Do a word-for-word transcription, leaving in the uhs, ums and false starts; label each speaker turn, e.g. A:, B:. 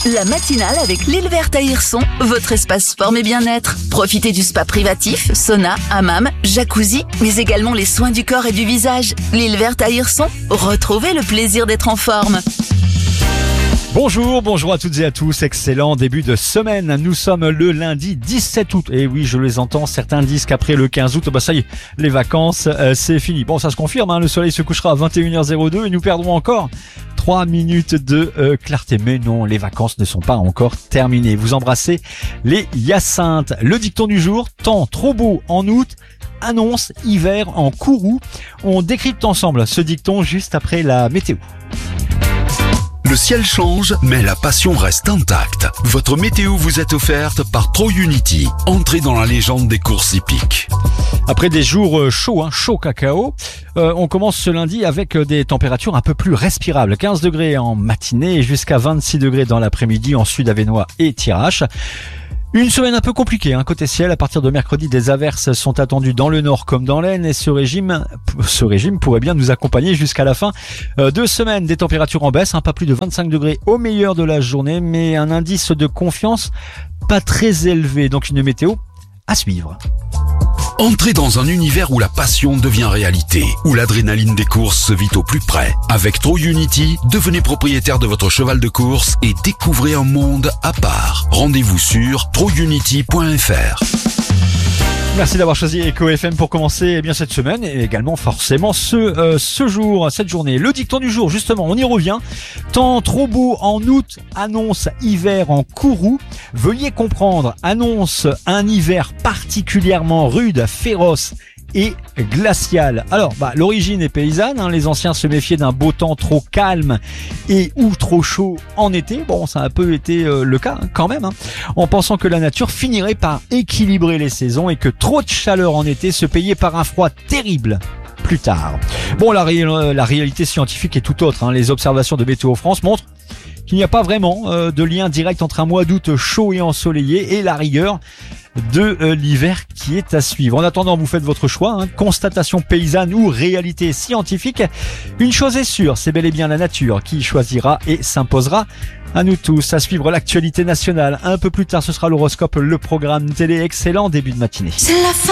A: La matinale avec l'île verte à Hirson, votre espace sport et bien-être. Profitez du spa privatif, sauna, hammam, jacuzzi, mais également les soins du corps et du visage. L'île verte à Hirson, retrouvez le plaisir d'être en forme.
B: Bonjour, bonjour à toutes et à tous, excellent début de semaine. Nous sommes le lundi dix-sept août. Et oui, je les entends, certains disent qu'après le quinze août, bah ça y est, les vacances, euh, c'est fini. Bon, ça se confirme, hein, le soleil se couchera à vingt et une heures zéro deux et nous perdrons encore trois minutes de euh, clarté. Mais non, les vacances ne sont pas encore terminées. Vous embrassez les hyacinthes. Le dicton du jour, temps trop beau en août, annonce hiver en Kourou. On décrypte ensemble ce dicton juste après la météo.
C: Le ciel change, mais la passion reste intacte. Votre météo vous est offerte par ProUnity. Entrez dans la légende des courses hippiques.
B: Après des jours chauds, hein, chaud cacao, euh, on commence ce lundi avec des températures un peu plus respirables. quinze degrés en matinée et jusqu'à vingt-six degrés dans l'après-midi en Sud-Avesnois et Thiérache. Une semaine un peu compliquée, hein, côté ciel. À partir de mercredi, des averses sont attendues dans le nord comme dans l'Aisne et ce régime, ce régime pourrait bien nous accompagner jusqu'à la fin de semaine. Des températures en baisse, hein, pas plus de vingt-cinq degrés au meilleur de la journée, mais un indice de confiance pas très élevé. Donc une météo à suivre.
C: Entrez dans un univers où la passion devient réalité, où l'adrénaline des courses se vit au plus près. Avec ProUnity, devenez propriétaire de votre cheval de course et découvrez un monde à part. Rendez-vous sur pro unity point f r.
B: Merci d'avoir choisi Echo F M pour commencer eh bien cette semaine et également forcément ce euh, ce jour, cette journée. Le dicton du jour, justement, on y revient. Temps trop beau en août, annonce hiver en Kourou. Veuillez comprendre, annonce un hiver particulièrement rude, féroce et glacial. Alors, bah, l'origine est paysanne, hein, les anciens se méfiaient d'un beau temps trop calme et ou trop chaud en été. Bon, ça a un peu été euh, le cas hein, quand même, hein, en pensant que la nature finirait par équilibrer les saisons et que trop de chaleur en été se payait par un froid terrible plus tard. Bon, la, ré- la réalité scientifique est tout autre, hein. Les observations de Météo France montrent qu'il n'y a pas vraiment euh, de lien direct entre un mois d'août chaud et ensoleillé et la rigueur de euh, l'hiver qui est à suivre. En attendant, vous faites votre choix, hein, constatation paysanne ou réalité scientifique. Une chose est sûre, c'est bel et bien la nature qui choisira et s'imposera à nous tous. À suivre l'actualité nationale. Un peu plus tard, ce sera l'horoscope, le programme télé. Excellent début de matinée.
A: C'est la fin.